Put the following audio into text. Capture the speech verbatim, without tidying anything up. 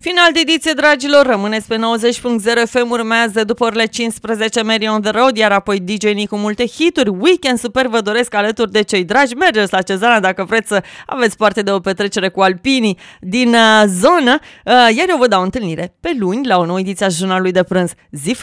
Final de ediție, dragilor, rămâneți pe nouăzeci punct zero F M, urmează după orele cincisprezece Mary on the Road, iar apoi D J Nick cu multe hituri. Weekend super vă doresc alături de cei dragi. Mergeți la Cezana dacă vreți să aveți parte de o petrecere cu alpinii din uh, zonă, uh, iar eu vă dau întâlnire pe luni la o nouă ediție a Jurnalului de Prânz. Zi